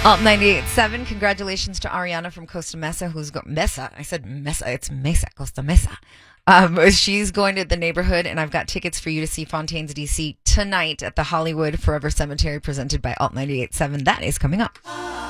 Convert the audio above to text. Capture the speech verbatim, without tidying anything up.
Alt ninety-eight point seven, congratulations to Ariana from Costa Mesa, who's got Mesa. I said Mesa, it's Mesa, Costa Mesa. Um, she's going to the neighborhood, and I've got tickets for you to see Fontaines D C tonight at the Hollywood Forever Cemetery, presented by Alt ninety-eight point seven. That is coming up.